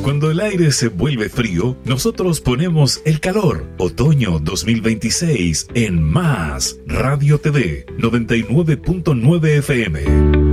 Cuando el aire se vuelve frío, nosotros ponemos el calor. Otoño 2026 en Más Radio TV 99.9 FM.